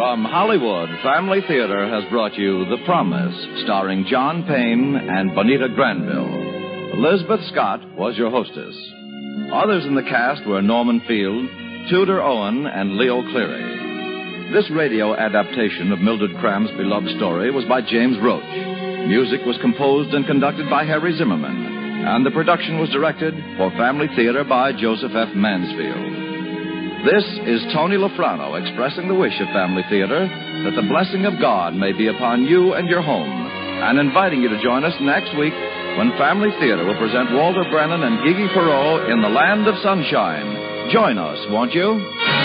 From Hollywood, Family Theater has brought you The Promise, starring John Payne and Bonita Granville. Elizabeth Scott was your hostess. Others in the cast were Norman Field, Tudor Owen, and Leo Cleary. This radio adaptation of Mildred Cramp's beloved story was by James Roach. Music was composed and conducted by Harry Zimmerman. And the production was directed for Family Theater by Joseph F. Mansfield. This is Tony Lafrano expressing the wish of Family Theater that the blessing of God may be upon you and your home, and inviting you to join us next week when Family Theater will present Walter Brennan and Gigi Perot in The Land of Sunshine. Join us, won't you?